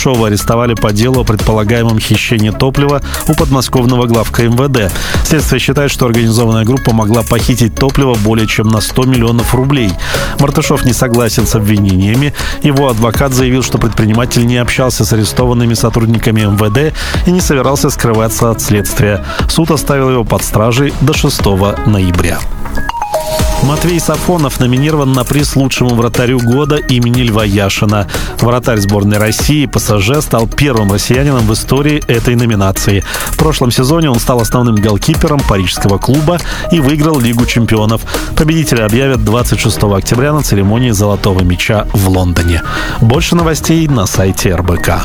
Мартышова арестовали по делу о предполагаемом хищении топлива у подмосковного главка МВД. Следствие считает, что организованная группа могла похитить топливо более чем на 100 миллионов рублей. Мартышов не согласен с обвинениями. Его адвокат заявил, что предприниматель не общался с арестованными сотрудниками МВД и не собирался скрываться от следствия. Суд оставил его под стражей до 6 ноября. Матвей Сафонов номинирован на приз лучшему вратарю года имени Льва Яшина. Вратарь сборной России ПСЖ стал первым россиянином в истории этой номинации. В прошлом сезоне он стал основным голкипером парижского клуба и выиграл Лигу чемпионов. Победителя объявят 26 октября на церемонии «Золотого мяча» в Лондоне. Больше новостей на сайте РБК.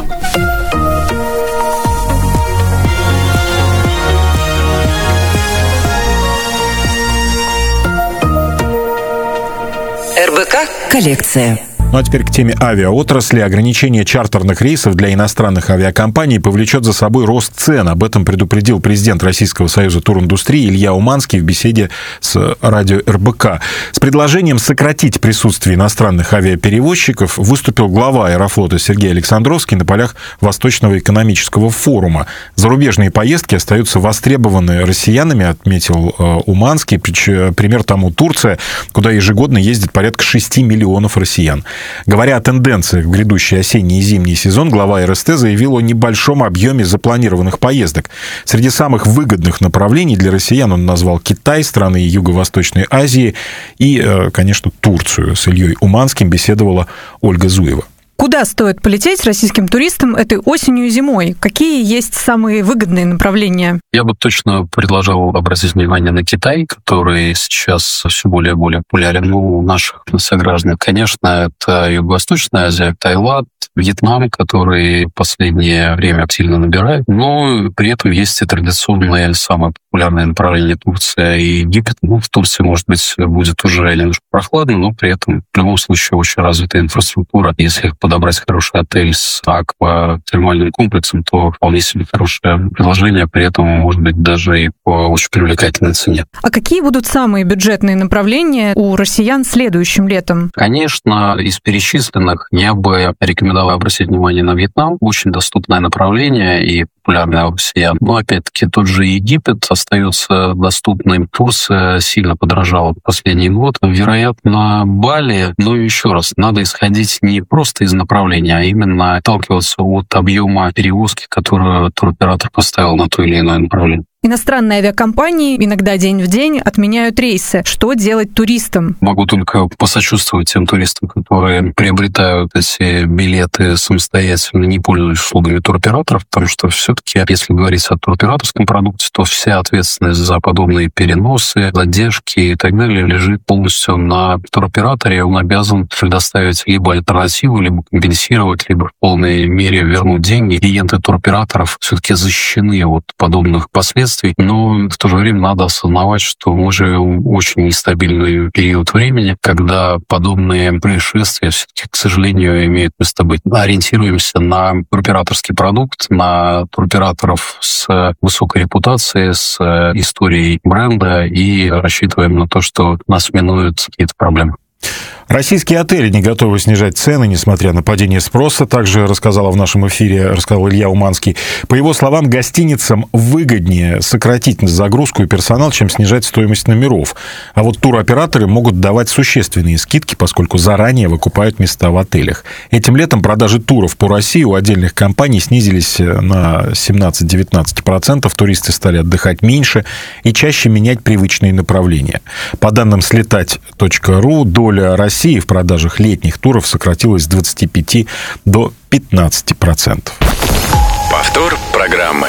РБК «Коллекция». Ну а теперь к теме авиаотрасли. Ограничение чартерных рейсов для иностранных авиакомпаний повлечет за собой рост цен. Об этом предупредил президент Российского союза туриндустрии Илья Уманский в беседе с радио РБК. С предложением сократить присутствие иностранных авиаперевозчиков выступил глава Аэрофлота Сергей Александровский на полях Восточного экономического форума. Зарубежные поездки остаются востребованы россиянами, отметил Уманский. Пример тому Турция, куда ежегодно ездит порядка 6 миллионов россиян. Говоря о тенденциях в грядущий осенний и зимний сезон, глава РСТ заявил о небольшом объеме запланированных поездок. Среди самых выгодных направлений для россиян он назвал Китай, страны Юго-Восточной Азии и, конечно, Турцию. С Ильей Уманским беседовала Ольга Зуева. Куда стоит полететь российским туристам этой осенью и зимой? Какие есть самые выгодные направления? Я бы точно предложил обратить внимание на Китай, который сейчас все более и более популярен у наших сограждан. Конечно, это Юго-Восточная Азия, Таиланд, Вьетнам, который в последнее время активно набирает, но при этом есть и традиционные самые популярные направления Турция и Египет. В Турции, может быть, будет уже немножко прохладно, но при этом в любом случае очень развитая инфраструктура. Если подобрать хороший отель с акватермальным комплексом, то вполне себе хорошее предложение, при этом может быть даже и по очень привлекательной цене. А какие будут самые бюджетные направления у россиян следующим летом? Конечно, из перечисленных я бы рекомендовал обратить внимание на Вьетнам. Очень доступное направление и популярное у россиян. Но, опять-таки, тот же Египет остается доступным. Турция сильно подорожала в последний год. Вероятно, Бали, но еще раз, надо исходить не просто из направления, а именно отталкиваться от объема перевозки, которую туроператор поставил на то или иное направление. Иностранные авиакомпании иногда день в день отменяют рейсы. Что делать туристам? Могу только посочувствовать тем туристам, которые приобретают эти билеты самостоятельно, не пользуясь услугами туроператоров, потому что все-таки, если говорить о туроператорском продукте, то вся ответственность за подобные переносы, задержки и так далее лежит полностью на туроператоре. Он обязан предоставить либо альтернативу, либо компенсировать, либо в полной мере вернуть деньги. Клиенты туроператоров все-таки защищены от подобных последствий. Но в то же время надо осознавать, что мы живем в очень нестабильный период времени, когда подобные происшествия все-таки, к сожалению, имеют место быть. Ориентируемся на туроператорский продукт, на туроператоров с высокой репутацией, с историей бренда и рассчитываем на то, что нас минуют какие-то проблемы. Российские отели не готовы снижать цены, несмотря на падение спроса, также рассказал в нашем эфире Илья Уманский. По его словам, гостиницам выгоднее сократить загрузку и персонал, чем снижать стоимость номеров. А вот туроператоры могут давать существенные скидки, поскольку заранее выкупают места в отелях. Этим летом продажи туров по России у отдельных компаний снизились на 17-19%. Туристы стали отдыхать меньше и чаще менять привычные направления. По данным слетать.ру, доля России в продажах летних туров сократилась с 25 до 15%. Повтор программы.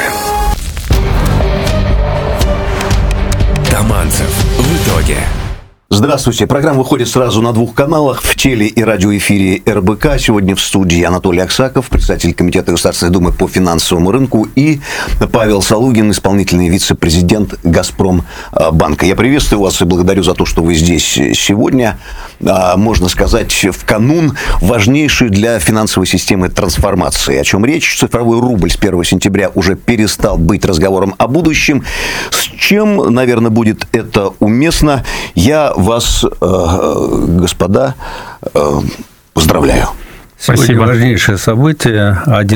Таманцев. В итоге. Здравствуйте. Программа выходит сразу на двух каналах, в теле- и радиоэфире РБК. Сегодня в студии Анатолий Аксаков, председатель Комитета Государственной Думы по финансовому рынку, и Павел Салугин, исполнительный вице-президент Газпромбанка. Я приветствую вас и благодарю за то, что вы здесь сегодня. Можно сказать, в канун важнейшей для финансовой системы трансформации. О чем речь? Цифровой рубль с 1 сентября уже перестал быть разговором о будущем. С чем, наверное, будет это уместно? Я вас, господа, поздравляю. Сегодня важнейшее событие.